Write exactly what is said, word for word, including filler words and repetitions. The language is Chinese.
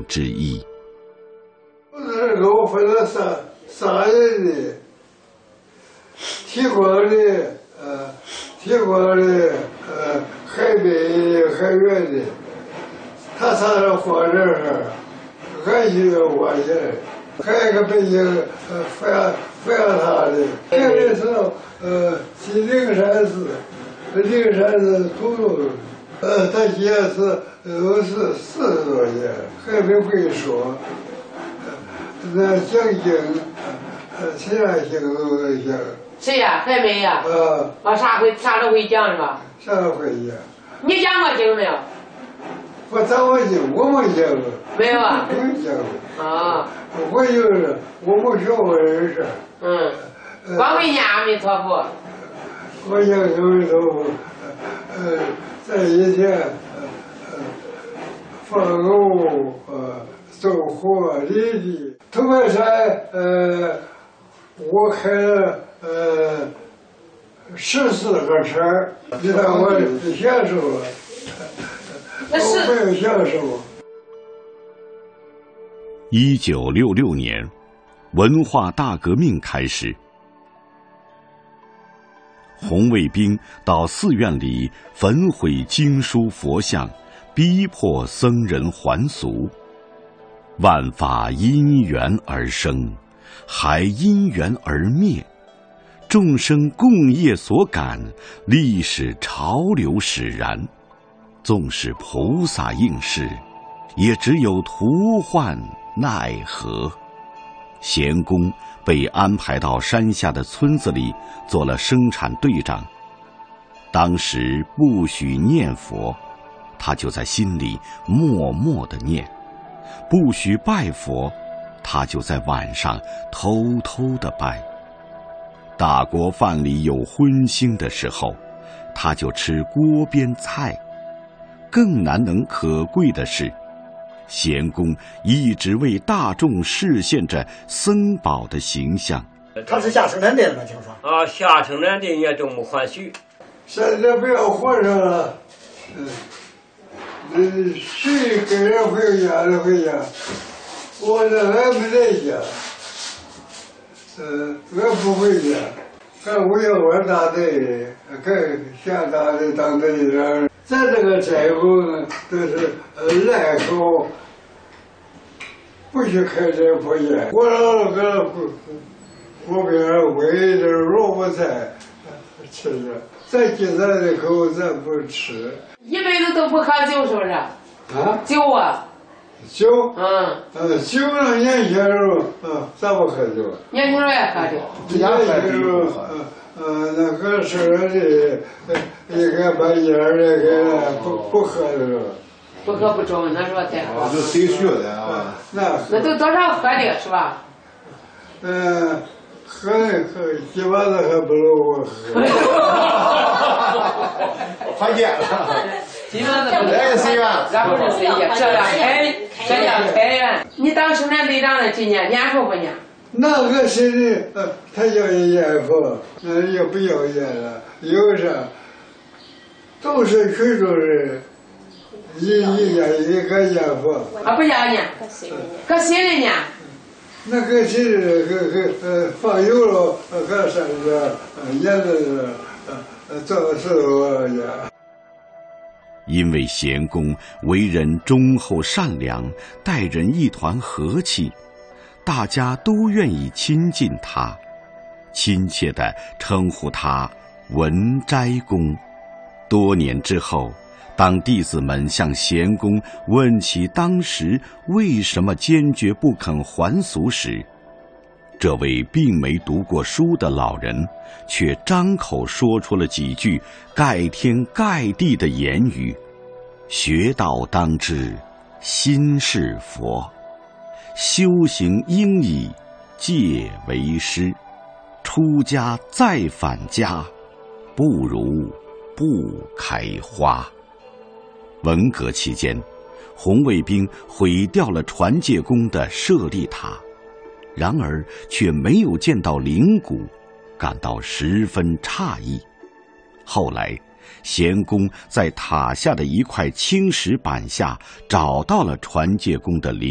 之一。 这个我分了三三人的，提光的，呃，提光的，呃，海北的，海远的，他仨人放这儿，俺一个我去，还有一个北京，呃，反反他的，这个是呃，西灵山寺，灵山寺土豆，呃，他爷是呃是四十多年，还没会说。那讲经，呃，谁来讲都能讲。 谁呀？还没呀？ 啊。 啊，啥会啥都会讲是吧？ 啥都会讲。 你讲过经没有？ 我讲过经，我没讲过。 没有啊？ 没讲过。 啊。 我就是我没学过人事。 嗯。光会念阿弥陀佛。 我讲阿弥陀佛，呃，在以前，呃，放牛，呃。走火犁地，头半山，呃，我开了呃十四个车，你看我享受了，我没有享受。 一九六六年，文化大革命开始，红卫兵到寺院里焚毁经书佛像，逼迫僧人还俗。万法因缘而生，还因缘而灭。众生共业所感，历史潮流使然。纵使菩萨应是，也只有徒唤奈何。贤公被安排到山下的村子里做了生产队长。当时不许念佛，他就在心里默默地念。不许拜佛，他就在晚上偷偷地拜。大锅饭里有荤腥的时候，他就吃锅边菜。更难能可贵的是，贤公一直为大众示现着僧宝的形象。 他是下生产队的吗？听说啊，下生产队也都没还许。 现在不要和尚了，嗯。嗯，谁跟人回家就回家，我这俺没在家，呃，俺不回家，俺为了我大队，俺下大队当队长，咱这个斋后呢，都是呃赖口，不许开斋破烟。我老搁锅边煨点萝卜菜吃着，咱今咱的口咱不吃。 一辈子都不喝酒，是不是？啊，酒啊， 酒， 嗯， 呃，酒呢，年轻时候，嗯，咱不喝酒。 年轻时候也喝酒。 年轻时候，呃，呃，那个是的，应该把烟儿那个不不喝的时候。 不喝不中，那时候才喝。 就谁学的啊？ 那那都多少喝的是吧？ 嗯，喝喝几把子还不如我喝。 还见了， 基本上不来随缘， 然后是随缘，这样开，这样开源。你当生产队长的今年念佛不念？ 那个谁的，呃，他要念佛，那也不要念了，有啥？都是群众人，一一家一个念佛。 啊，不要念，搁心里念。 那个谁的，个个呃放油了，搁山上，呃，念的是，呃，做的石头呀。 因为贤公为人忠厚善良，待人一团和气，大家都愿意亲近他，亲切地称呼他文斋公。多年之后，当弟子们向贤公问起当时为什么坚决不肯还俗时，这位并没读过书的老人却张口说出了几句盖天盖地的言语：学道当知心是佛，修行应以戒为师，出家再返家，不如不开花。文革期间，红卫兵毁掉了传戒宫的舍利塔，然而却没有见到灵骨，感到十分诧异。后来贤公在塔下的一块青石板下找到了传戒宫的灵